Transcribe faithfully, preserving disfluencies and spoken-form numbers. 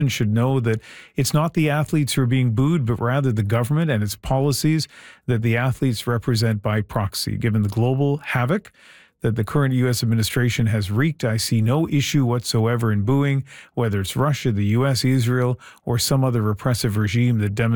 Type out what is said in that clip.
should know that it's not the athletes who are being booed, but rather the government and its policies that the athletes represent by proxy. Given the global havoc that the current U S administration has wreaked, I see no issue whatsoever in booing, whether it's Russia, the U S, Israel, or some other repressive regime that demonstrates